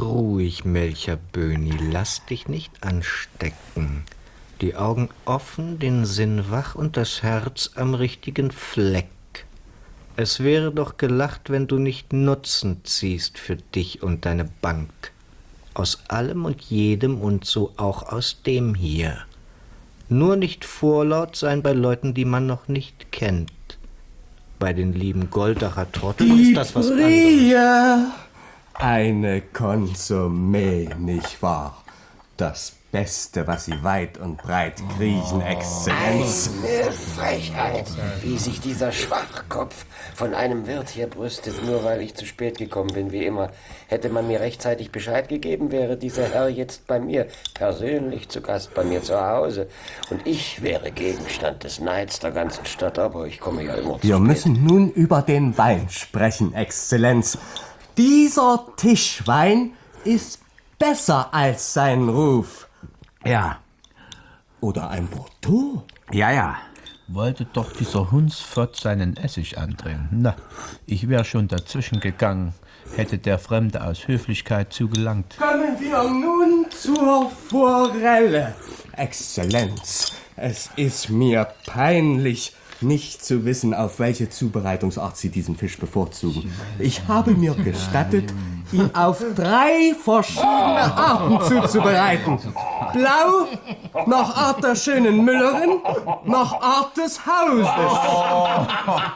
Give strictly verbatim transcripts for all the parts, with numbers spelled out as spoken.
ruhig, Melcher Böhni, lass dich nicht anstecken. Die Augen offen, den Sinn wach und das Herz am richtigen Fleck. Es wäre doch gelacht, wenn du nicht Nutzen ziehst für dich und deine Bank. Aus allem und jedem und so auch aus dem hier. Nur nicht vorlaut sein bei Leuten, die man noch nicht kennt. Bei den lieben Goldacher Trotteln ist das was anderes. Eine Konsommee, nicht wahr? Das Beste, was Sie weit und breit kriechen, Exzellenz. Eine Frechheit, wie sich dieser Schwachkopf von einem Wirt hier brüstet, nur weil ich zu spät gekommen bin, wie immer. Hätte man mir rechtzeitig Bescheid gegeben, wäre dieser Herr jetzt bei mir, persönlich zu Gast bei mir zu Hause. Und ich wäre Gegenstand des Neids der ganzen Stadt, aber ich komme ja immer zu Wir spät. müssen nun über den Wein sprechen, Exzellenz. Dieser Tischwein ist besser als sein Ruf. Ja. Oder ein Bordeaux? Ja, ja. Wollte doch dieser Hunsfott seinen Essig andrehen. Na, ich wäre schon dazwischen gegangen, hätte der Fremde aus Höflichkeit zugelangt. Kommen wir nun zur Forelle. Exzellenz, es ist mir peinlich, nicht zu wissen, auf welche Zubereitungsart Sie diesen Fisch bevorzugen. Ich habe mir gestattet, ihn auf drei verschiedene Arten zuzubereiten. Blau, nach Art der schönen Müllerin, nach Art des Hauses.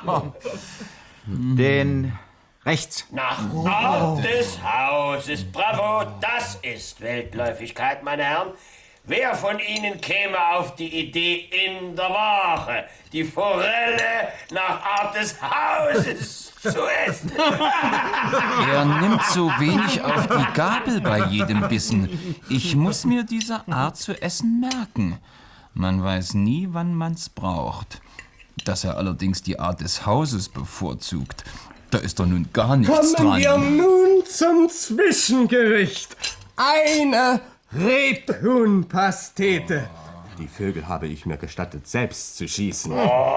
Den rechts. Nach Art des Hauses. Bravo, das ist Weltläufigkeit, meine Herren. Wer von Ihnen käme auf die Idee, in der Wache die Forelle nach Art des Hauses zu essen? Er nimmt so wenig auf die Gabel bei jedem Bissen. Ich muss mir diese Art zu essen merken. Man weiß nie, wann man's braucht. Dass er allerdings die Art des Hauses bevorzugt, da ist doch nun gar nichts Kommen dran. wir nun zum Zwischengericht. Eine Rebhuhnpastete. Die Vögel habe ich mir gestattet, selbst zu schießen.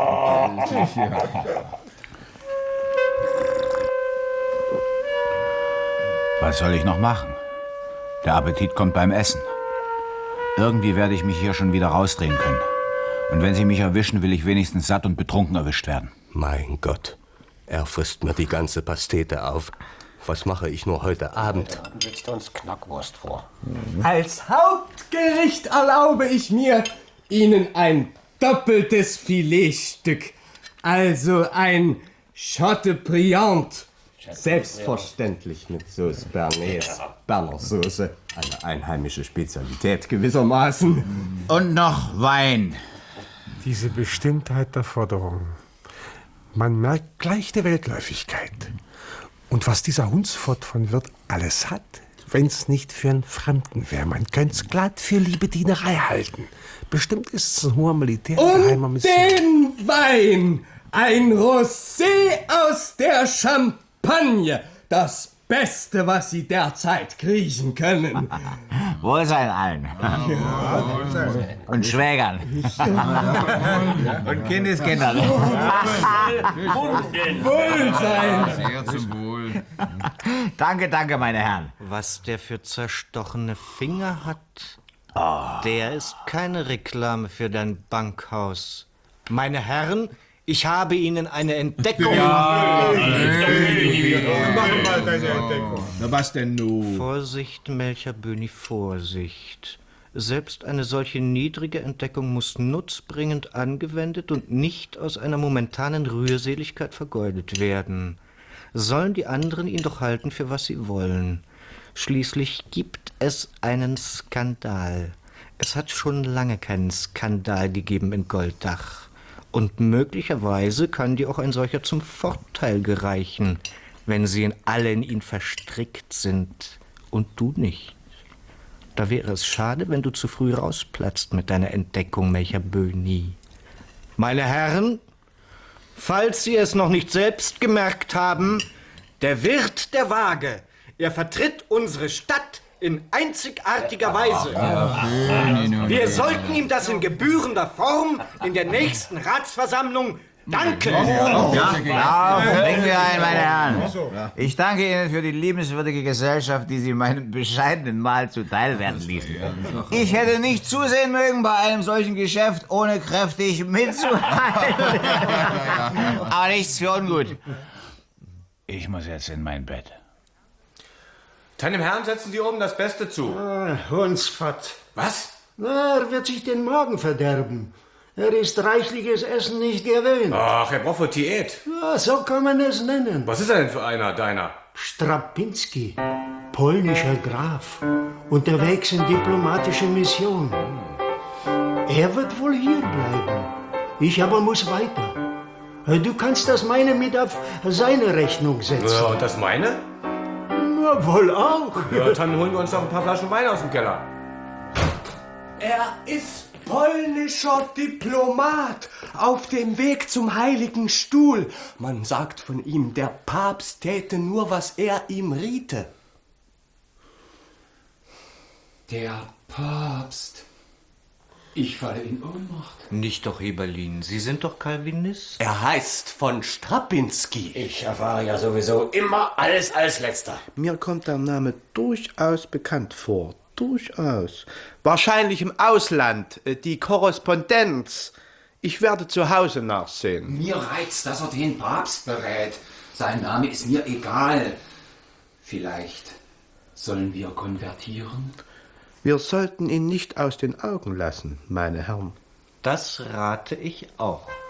Was soll ich noch machen? Der Appetit kommt beim Essen. Irgendwie werde ich mich hier schon wieder rausdrehen können. Und wenn Sie mich erwischen, will ich wenigstens satt und betrunken erwischt werden. Mein Gott, er frisst mir die ganze Pastete auf. Was mache ich nur heute Abend? Jetzt uns Knackwurst vor. Als Hauptgericht erlaube ich mir, Ihnen ein doppeltes Filetstück, also ein Chateaubriand. Selbstverständlich mit Sauce Bernays, Berner Soße, eine einheimische Spezialität gewissermaßen. Und noch Wein. Diese Bestimmtheit der Forderung. Man merkt gleich die Weltläufigkeit. Und was dieser Hunsfott von Wirt alles hat, wenn's nicht für einen Fremden wäre. Man könnt's glatt für Liebedienerei halten. Bestimmt ist es ein hoher Militärgeheimer Und Mission. den Wein, ein Rosé aus der Champagne, das Beste, was Sie derzeit kriechen können. Wohlsein allen. Und Schwägern. Und Kindeskindern. Wohlsein. Sehr zum Wohl. Danke, danke, meine Herren. Was der für zerstochene Finger hat, der ist keine Reklame für dein Bankhaus. Meine Herren, ich habe Ihnen eine Entdeckung... Mach mal deine Entdeckung. Na was denn nun? Vorsicht, Melcher Böhni, Vorsicht. Selbst eine solche niedrige Entdeckung muss nutzbringend angewendet und nicht aus einer momentanen Rührseligkeit vergeudet werden. Sollen die anderen ihn doch halten, für was sie wollen. Schließlich gibt es einen Skandal. Es hat schon lange keinen Skandal gegeben in Goldach. Und möglicherweise kann dir auch ein solcher zum Vorteil gereichen, wenn sie in alle in ihn verstrickt sind und du nicht. Da wäre es schade, wenn du zu früh rausplatzt mit deiner Entdeckung, Melcher Böhni. Meine Herren, falls Sie es noch nicht selbst gemerkt haben, der Wirt der Waage, er vertritt unsere Stadt in einzigartiger Weise. Wir sollten ihm das in gebührender Form in der nächsten Ratsversammlung Danke! Ja, bringen wir ein, meine Herren. Ich danke Ihnen für die liebenswürdige Gesellschaft, die Sie meinem bescheidenen Mahl zuteil werden ließen. Ich hätte nicht zusehen mögen bei einem solchen Geschäft, ohne kräftig mitzuhalten. Aber nichts für ungut. Ich muss jetzt in mein Bett. Deinem Herrn setzen Sie oben das Beste zu. Ah, Hundsfott. Was? Na, er wird sich den Magen verderben. Er ist reichliches Essen nicht gewöhnt. Ach, er braucht wohl Diät. Ja, so kann man es nennen. Was ist er denn für einer, deiner? Strapinski, polnischer Graf, unterwegs in diplomatische Mission. Er wird wohl hier bleiben. Ich aber muss weiter. Du kannst das meine mit auf seine Rechnung setzen. Ja, und das meine? Na, wohl auch. Ja, dann holen wir uns doch ein paar Flaschen Wein aus dem Keller. Er ist polnischer Diplomat auf dem Weg zum Heiligen Stuhl. Man sagt von ihm, der Papst täte nur, was er ihm riete. Der Papst. Ich falle in Ohnmacht. Nicht doch, Eberlin, Sie sind doch Calvinist. Er heißt von Strapinski. Ich erfahre ja sowieso immer alles als Letzter. Mir kommt der Name durchaus bekannt vor. Durchaus. Wahrscheinlich im Ausland. äh, Die Korrespondenz. Ich werde zu Hause nachsehen. Mir reizt, dass er den Papst berät. Sein Name ist mir egal. Vielleicht sollen wir konvertieren? Wir sollten ihn nicht aus den Augen lassen, meine Herren. Das rate ich auch.